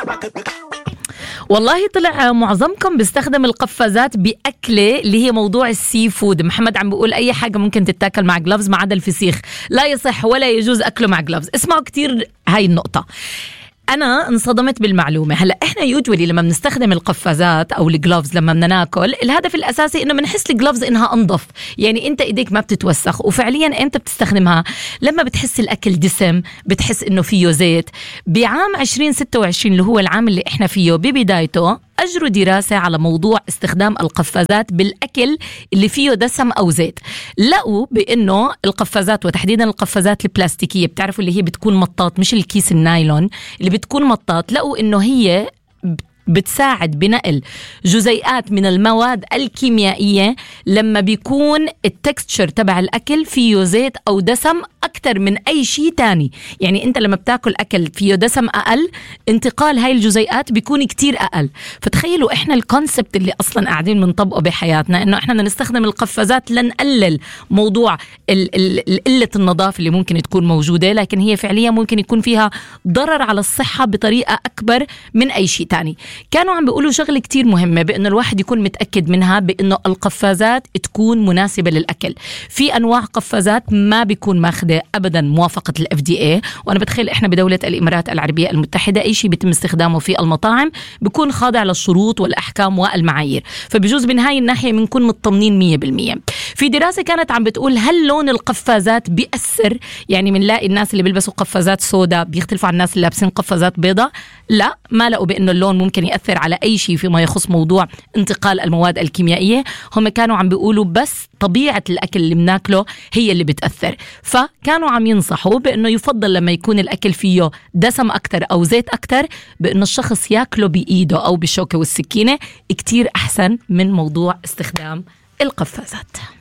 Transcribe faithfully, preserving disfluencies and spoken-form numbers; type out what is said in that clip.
والله طلع معظمكم بيستخدم القفازات بأكلة اللي هي موضوع السي فود. محمد عم بيقول أي حاجة ممكن تتاكل مع جلافز ما عدا الفسيخ، لا يصح ولا يجوز أكله مع جلافز. اسمعوا كتير هاي النقطة، أنا انصدمت بالمعلومة. هلأ إحنا يوجولي لما بنستخدم القفازات أو الجلوفز لما بدنا ناكل، الهدف الأساسي إنه بنحس الجلوفز إنها أنظف، يعني أنت إيديك ما بتتوسخ. وفعليا أنت بتستخدمها لما بتحس الأكل دسم، بتحس إنه فيه زيت. بعام عشرين ستة وعشرين اللي هو العام اللي إحنا فيه ببدايته، أجروا دراسة على موضوع استخدام القفازات بالأكل اللي فيه دسم أو زيت. لقوا بأنه القفازات وتحديدا القفازات البلاستيكية، بتعرفوا اللي هي بتكون مطاط مش الكيس النايلون اللي بتكون مطاط، لقوا إنه هي بتساعد بنقل جزيئات من المواد الكيميائية لما بيكون التكستشر تبع الأكل فيه زيت أو دسم أكتر من أي شيء تاني. يعني أنت لما بتاكل أكل فيه دسم أقل، انتقال هاي الجزيئات بيكون كتير أقل. فتخيلوا إحنا الكونسبت اللي أصلا قاعدين بنطبقه بحياتنا، إنه إحنا نستخدم القفازات لنقلل موضوع قلة النظافة اللي ممكن تكون موجودة، لكن هي فعليا ممكن يكون فيها ضرر على الصحة بطريقة أكبر من أي شيء تاني. كانوا عم بيقولوا شغلة كتير مهمة، بأنه الواحد يكون متأكد منها، بأنه القفازات تكون مناسبة للأكل. في أنواع قفازات ما بيكون ماخدة أبدا موافقة ال إف دي إيه، وأنا بتخيل إحنا بدولة الإمارات العربية المتحدة أي شيء بيتم استخدامه في المطاعم بيكون خاضع للشروط والأحكام والمعايير، فبجوز من هاي الناحية بنكون مطمنين مية بالمية. في دراسة كانت عم بتقول هل لون القفازات بيأثر؟ يعني منلاقي الناس اللي بيلبسوا قفازات سوداء بيختلفوا عن الناس اللي لابسين قفازات بيضاء؟ لا، ما لقوا بأنه اللون ممكن يأثر على أي شيء فيما يخص موضوع انتقال المواد الكيميائية. هم كانوا عم بيقولوا بس طبيعة الأكل اللي بناكله هي اللي بتأثر. فكانوا عم ينصحوا بأنه يفضل لما يكون الأكل فيه دسم أكتر أو زيت أكتر، بأنه الشخص يأكله بإيده أو بالشوكة والسكينة، كتير أحسن من موضوع استخدام القفازات.